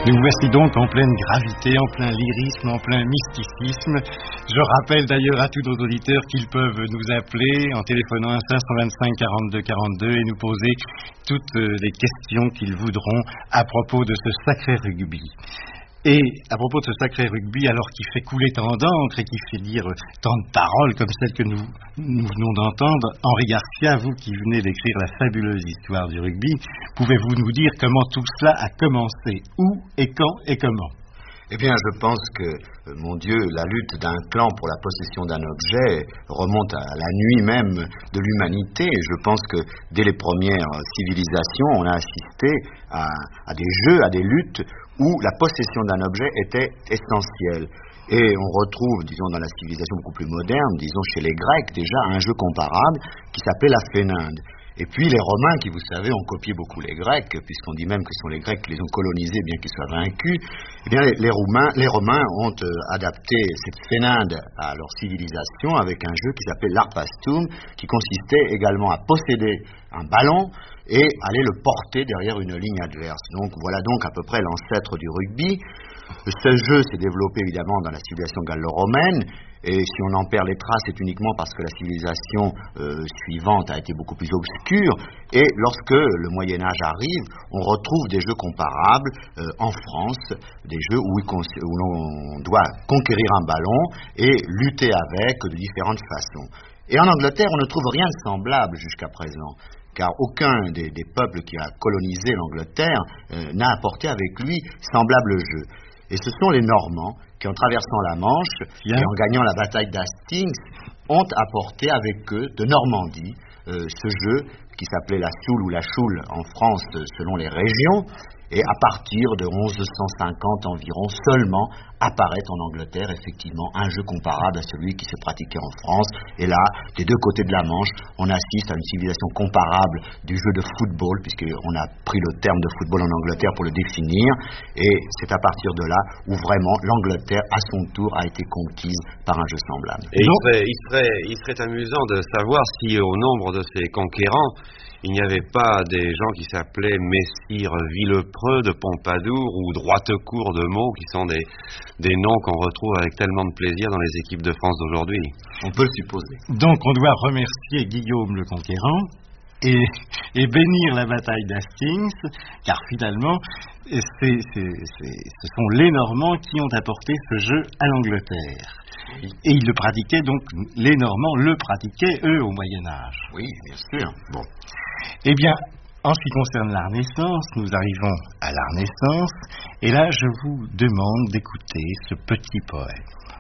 Nous voici donc en pleine gravité, en plein lyrisme, en plein mysticisme. Je rappelle d'ailleurs à tous nos auditeurs qu'ils peuvent nous appeler en téléphonant à 525 42 42 et nous poser toutes les questions qu'ils voudront à propos de ce sacré rugby. Et à propos de ce sacré rugby, alors qu'il fait couler tant d'encre et qui fait dire tant de paroles comme celles que nous venons d'entendre, Henri Garcia, vous qui venez d'écrire la fabuleuse histoire du rugby, pouvez-vous nous dire comment tout cela a commencé? Où et quand et comment? Eh bien, je pense que, mon Dieu, la lutte d'un clan pour la possession d'un objet remonte à la nuit même de l'humanité. Je pense que dès les premières civilisations, on a assisté à des jeux, à des luttes où la possession d'un objet était essentielle. Et on retrouve, disons, dans la civilisation beaucoup plus moderne, disons chez les Grecs déjà, un jeu comparable qui s'appelait la Féninde. Et puis les Romains, qui vous savez, ont copié beaucoup les Grecs, puisqu'on dit même que ce sont les Grecs qui les ont colonisés, bien qu'ils soient vaincus. Eh bien, les Romains ont adapté cette Féninde à leur civilisation avec un jeu qui s'appelait l'Arpastum, qui consistait également à posséder un ballon et aller le porter derrière une ligne adverse. Donc voilà donc à peu près l'ancêtre du rugby. Ce jeu s'est développé évidemment dans la civilisation gallo-romaine, et si on en perd les traces, c'est uniquement parce que la civilisation suivante a été beaucoup plus obscure, et lorsque le Moyen-Âge arrive, on retrouve des jeux comparables en France, des jeux où l'on doit conquérir un ballon et lutter avec de différentes façons. Et en Angleterre, on ne trouve rien de semblable jusqu'à présent, car aucun des peuples qui a colonisé l'Angleterre n'a apporté avec lui semblable jeu. Et ce sont les Normands qui, en traversant la Manche et en gagnant la bataille d'Hastings, ont apporté avec eux de Normandie ce jeu qui s'appelait la soule ou la choule en France selon les régions. Et à partir de 1150 environ seulement apparaît en Angleterre effectivement un jeu comparable à celui qui se pratiquait en France. Et là, des deux côtés de la Manche, on assiste à une civilisation comparable du jeu de football, puisqu'on a pris le terme de football en Angleterre pour le définir. Et c'est à partir de là où vraiment l'Angleterre, à son tour, a été conquise par un jeu semblable. Et il serait amusant de savoir si au nombre de ces conquérants, il n'y avait pas des gens qui s'appelaient Messire Villepreux de Pompadour ou Droitecourt de Meaux, qui sont des noms qu'on retrouve avec tellement de plaisir dans les équipes de France d'aujourd'hui. On peut le supposer. Donc on doit remercier Guillaume le Conquérant et bénir la bataille d'Hastings, car finalement, ce sont les Normands qui ont apporté ce jeu à l'Angleterre. Et ils le pratiquaient donc, les Normands le pratiquaient, eux, au Moyen-Âge. Oui, bien sûr. Bon. Eh bien, en ce qui concerne la Renaissance, nous arrivons à la Renaissance, et là, je vous demande d'écouter ce petit poème.